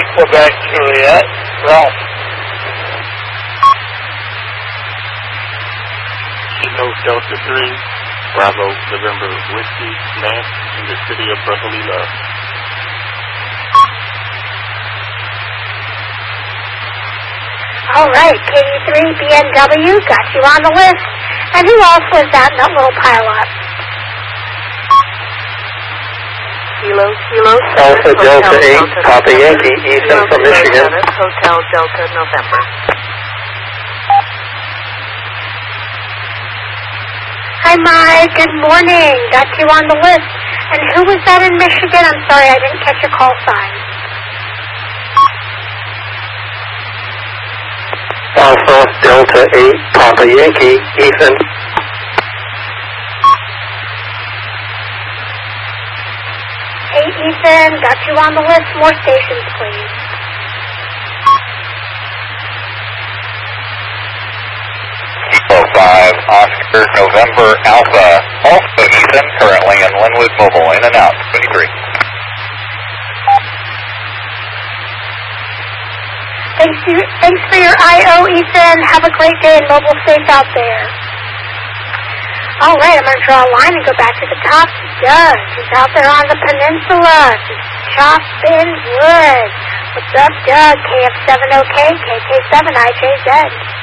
Quebec, Juliet, Ralph. Kilo Delta 3, Bravo, November, Whiskey, Nance, in the city of Brotherly Love. All right, KD3, BNW, got you on the list. And who else was that in that little pileup? Kilo, Alpha Delta 8, Papa Yankee, Ethan from Michigan. Hotel Delta, November. Hi, Mike. Good morning. Got you on the list. And who was that in Michigan? I'm sorry, I didn't catch your call sign. Alpha Delta 8, Papa Yankee, Ethan. Hey, Ethan. Got you on the list. More stations, please. Kilo 5, Oscar, November, Alpha. Also Ethan, currently in Linwood Mobile, in and out, 23. Thanks for your I.O., Ethan. Have a great day and mobile safe out there. All right, I'm going to draw a line and go back to the top. Doug, he's out there on the peninsula, just chopping wood. What's up, Doug? KF7OK, KK7IJZ.